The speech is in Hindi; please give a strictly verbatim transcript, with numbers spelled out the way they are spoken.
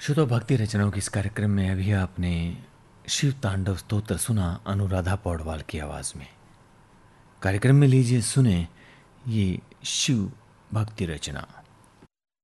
शुद्ध भक्ति रचनाओं के इस कार्यक्रम में अभी आपने शिव तांडव स्तोत्र सुना अनुराधा पौडवाल की आवाज में। कार्यक्रम में लीजिए सुने ये शिव भक्ति रचना।